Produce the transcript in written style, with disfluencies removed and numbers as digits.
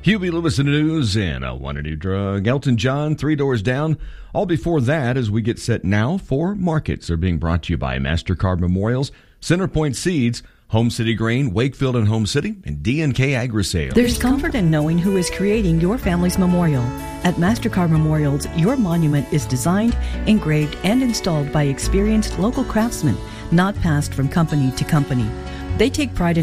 Huey Lewis in the news and a One New Drug. Elton John, Three Doors Down. All before that, as we get set now for markets, are being brought to you by MasterCard Memorials, Centerpoint Seeds, Home City Grain, Wakefield and Home City, and D&K Agri-Sales. There's comfort in knowing who is creating your family's memorial. At MasterCard Memorials, your monument is designed, engraved, and installed by experienced local craftsmen, not passed from company to company. They take pride in